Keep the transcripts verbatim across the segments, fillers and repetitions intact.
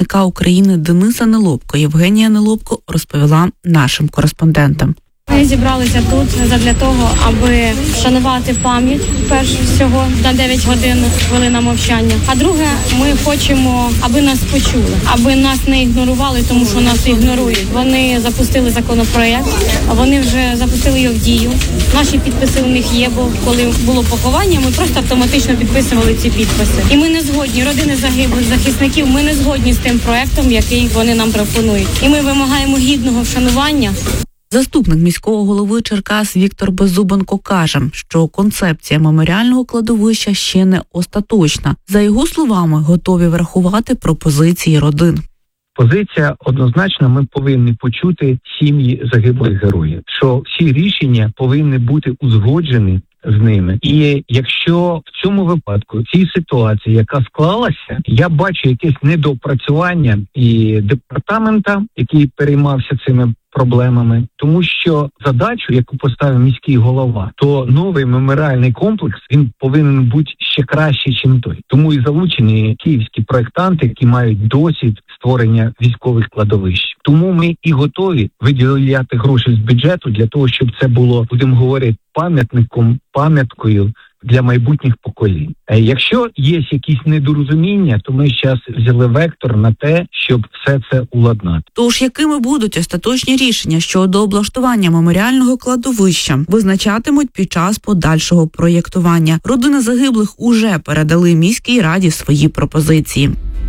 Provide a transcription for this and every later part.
захисника України Дениса Нелобко Євгенія Нелобко розповіла нашим кореспондентам. Ми зібралися тут задля того, аби вшанувати пам'ять, перш всього, на дев'ять годин хвилина мовчання. А друге, ми хочемо, аби нас почули, аби нас не ігнорували, тому що нас ігнорують. Вони запустили законопроєкт, вони вже запустили його в дію. Наші підписи у них є, бо коли було поховання, ми просто автоматично підписували ці підписи. І ми не згодні, родини загиблих захисників, ми не згодні з тим проєктом, який вони нам пропонують. І ми вимагаємо гідного вшанування. Заступник міського голови Черкас Віктор Беззубенко каже, що концепція меморіального кладовища ще не остаточна. За його словами, готові врахувати пропозиції родин. Позиція однозначно, ми повинні почути сім'ї загиблих героїв, що всі рішення повинні бути узгоджені з ними. І якщо в цьому випадку, в цій ситуації, яка склалася, я бачу якесь недоопрацювання і департамента, який переймався цими проблемами, тому що задачу, яку поставив міський голова, то новий меморіальний комплекс, він повинен бути ще краще, ніж той. Тому і залучені київські проєктанти, які мають досвід створення військових кладовищ. Тому ми і готові виділяти гроші з бюджету для того, щоб це було, будемо говорити, пам'ятником, пам'яткою для майбутніх поколінь. Якщо є якісь недорозуміння, то ми зараз взяли вектор на те, щоб все це уладнати. Тож, якими будуть остаточні рішення щодо облаштування меморіального кладовища, визначатимуть під час подальшого проєктування. Родини загиблих уже передали міській раді свої пропозиції.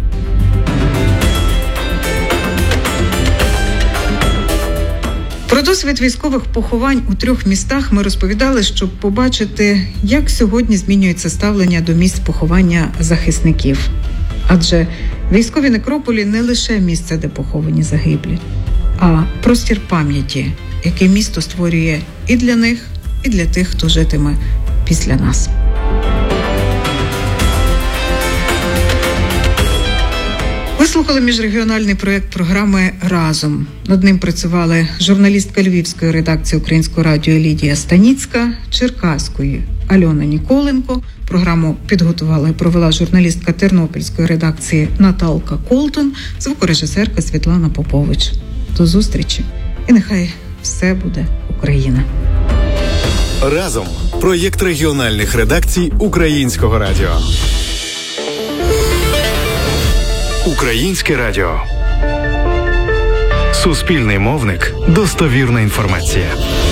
Про досвід військових поховань у трьох містах ми розповідали, щоб побачити, як сьогодні змінюється ставлення до місць поховання захисників. Адже військові некрополі не лише місце, де поховані загиблі, а простір пам'яті, який місто створює і для них, і для тих, хто житиме після нас. Ви слухали міжрегіональний проєкт програми «Разом». Над ним працювали журналістка Львівської редакції Українського радіо Лідія Станіцька, Черкаської Альона Ніколенко. Програму підготувала і провела журналістка Тернопільської редакції Наталка Колтон, звукорежисерка Світлана Попович. До зустрічі. І нехай все буде Україна. «Разом» – проєкт регіональних редакцій Українського радіо. Українське радіо. Суспільний мовник. Достовірна інформація.